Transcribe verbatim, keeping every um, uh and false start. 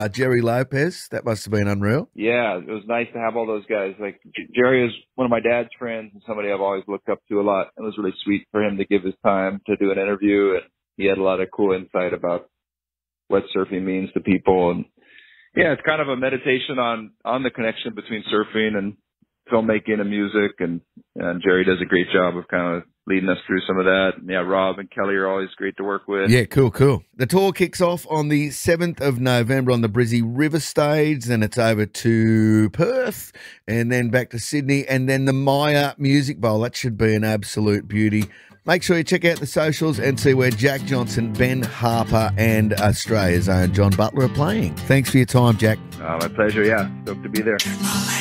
Uh, Jerry Lopez, that must have been unreal. Yeah, it was nice to have all those guys. Like J- Jerry is one of my dad's friends and somebody I've always looked up to a lot. It was really sweet for him to give his time to do an interview, and he had a lot of cool insight about what surfing means to people. And yeah, it's kind of a meditation on on the connection between surfing and filmmaking and music, and, and Jerry does a great job of kind of leading us through some of that. And yeah, Rob and Kelly are always great to work with. Yeah, cool, cool. The tour kicks off on the seventh of November on the Brizzy River stage, then it's over to Perth, and then back to Sydney, and then the Maya Music Bowl. That should be an absolute beauty. Make sure you check out the socials and see where Jack Johnson, Ben Harper, and Australia's own John Butler are playing. Thanks for your time, Jack. Uh, my pleasure, yeah. Stoked to be there.